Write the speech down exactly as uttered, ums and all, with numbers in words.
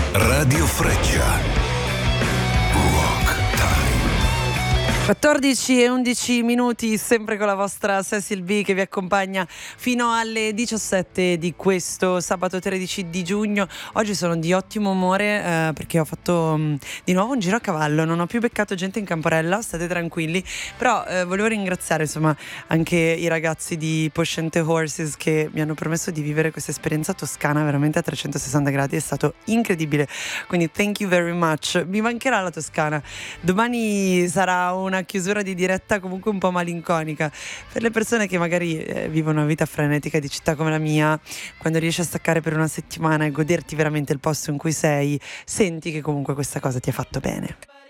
Radio Freccia. Rock Time. quattordici e undici minuti, sempre con la vostra Cecil B che vi accompagna fino alle diciassette di questo sabato tredici di giugno. Oggi sono di ottimo umore eh, perché ho fatto mh, di nuovo un giro a cavallo, non ho più beccato gente in Camporella, state tranquilli, però eh, volevo ringraziare insomma anche i ragazzi di Push and the Horses che mi hanno permesso di vivere questa esperienza toscana veramente a trecentosessanta gradi, è stato incredibile, quindi thank you very much. Mi mancherà la Toscana, domani sarà una chiusura di diretta comunque un po' malinconica per le persone che magari eh, vivono una vita frenetica di città come la mia. Quando riesci a staccare per una settimana e goderti veramente il posto in cui sei, senti che comunque questa cosa ti ha fatto bene.